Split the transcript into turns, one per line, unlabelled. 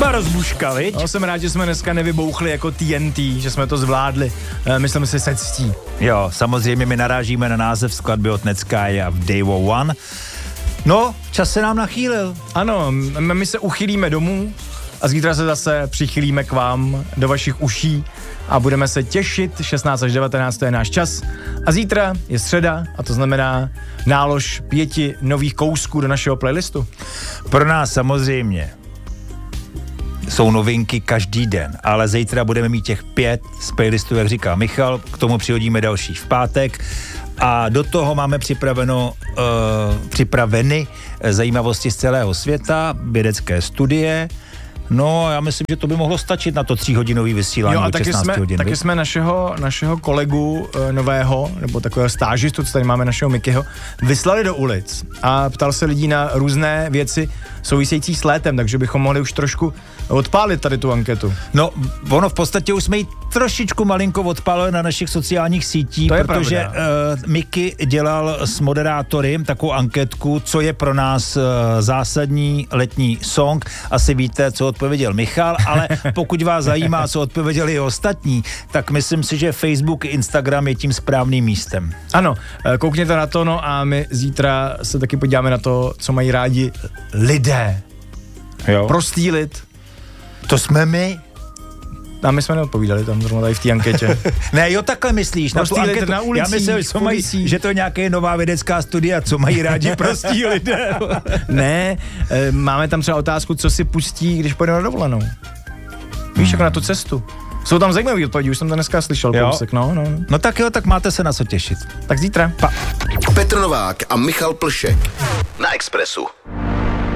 Kuba rozbuška, viď?
No, jsem rád, že jsme dneska nevybouchli jako TNT, že jsme to zvládli. Myslím si se ctí.
Jo, samozřejmě my narážíme na název skladby od Netsky a v Day One. No, čas se nám nachýlil.
Ano, my se uchylíme domů a zítra se zase přichylíme k vám do vašich uší a budeme se těšit. 16 až 19 to je náš čas. A zítra je středa a to znamená nálož 5 nových kousků do našeho playlistu.
Pro nás samozřejmě jsou novinky každý den, ale zítra budeme mít těch 5 z playlistu, jak říká Michal, k tomu přihodíme další v pátek a do toho máme připraveny zajímavosti z celého světa, vědecké studie. No, já myslím, že to by mohlo stačit na to 3hodinový vysílání od 16 hodin.
Taky jsme našeho kolegu nového, nebo takového stážistu, co tady máme, našeho Mikyho, vyslali do ulic a ptal se lidí na různé věci související s létem, takže bychom mohli už trošku odpálit tady tu anketu.
No, ono v podstatě už jsme ji trošičku malinko odpálili na našich sociálních sítích, protože Miky dělal s moderátory takovou anketku, co je pro nás zásadní letní song. Asi víte, co odpověděl Michal, ale pokud vás zajímá, co odpověděli i ostatní, tak myslím si, že Facebook, Instagram je tím správným místem.
Ano, koukněte na to, no a my zítra se taky podíváme na to, co mají rádi lidé.
Jo.
Prostý lid.
To jsme my.
A my jsme neodpovídali tam zrovna tady v té anketě.
Ne, jo, takhle myslíš.
Prostý
na tu
lid
anketu.
na ulicích,
já myslím, že to je nějaká nová vědecká studia, co mají rádi prostí lidé.
Ne, máme tam třeba otázku, co si pustí, když pojedeme na dovolenou. Víš, jako na tu cestu. Jsou tam zajímavé odpovědi, už jsem to dneska slyšel kousek, no.
No tak jo, tak máte se na co těšit.
Tak zítra.
Petr Novák a Michal Plšek na Expressu.